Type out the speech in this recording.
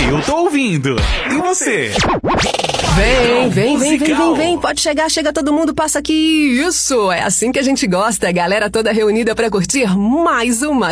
Eu tô ouvindo. E você? Vem. Pode chegar, chega todo mundo, passa aqui. Isso, é assim que a gente gosta. Galera toda reunida pra curtir mais uma